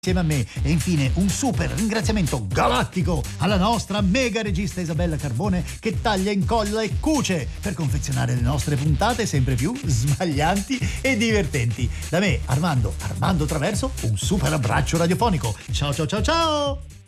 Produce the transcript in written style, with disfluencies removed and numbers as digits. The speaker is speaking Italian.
insieme a me. E infine un super ringraziamento galattico alla nostra mega regista Isabella Carbone, che taglia, incolla e cuce per confezionare le nostre puntate sempre più sbaglianti e divertenti. Da me, Armando Traverso, un super abbraccio radiofonico. Ciao ciao ciao ciao!